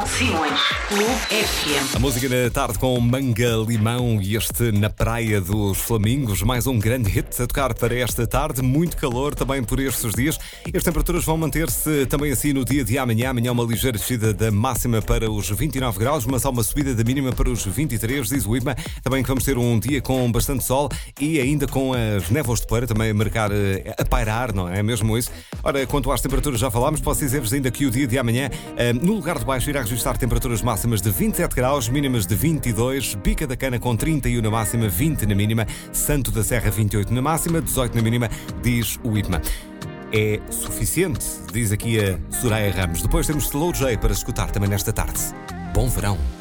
Simões, Clube FM. A música da tarde com Manga Limão e este Na Praia dos Flamingos. Mais um grande hit a tocar para esta tarde. Muito calor também por estes dias. As temperaturas vão manter-se também assim no dia de amanhã. Amanhã uma ligeira descida da máxima para os 29 graus, mas há uma subida da mínima para os 23, diz o IPMA. Também que vamos ter um dia com bastante sol e ainda com as névoas de poeira também a marcar, a pairar, não é mesmo isso? Ora, quanto às temperaturas já falámos, posso dizer-vos ainda que o dia de amanhã, no lugar de baixo, irá registrar temperaturas máximas de 27 graus, mínimas de 22, Bica da Cana com 31 na máxima, 20 na mínima, Santo da Serra 28 na máxima, 18 na mínima, diz o IPMA. É suficiente, diz aqui a Soraya Ramos. Depois temos Slow J para escutar também nesta tarde. Bom verão!